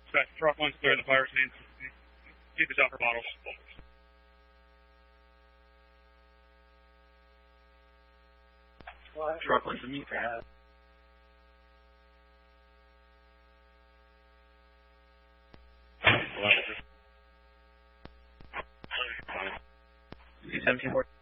Truck one's clear in the fire scene. Keep this out for bottles. Truck one's a meat for half. C-17